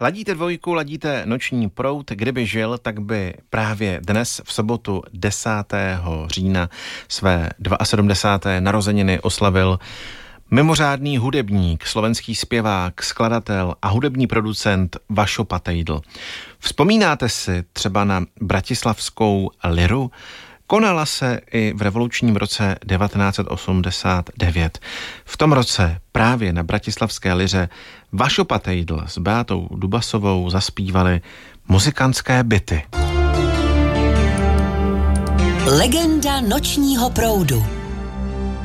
Ladíte dvojku, ladíte Noční proud. Kdyby žil, tak by právě dnes v sobotu 10. října své 72. narozeniny oslavil mimořádný hudebník, slovenský zpěvák, skladatel a hudební producent Vašo Patejdl. Vzpomínáte si třeba na bratislavskou liru? Konala se i v revolučním roce 1989. V tom roce právě na bratislavské liře Vašo Patejdl s Beatou Dubasovou zaspívali Muzikantské byty. Legenda Nočního proudu.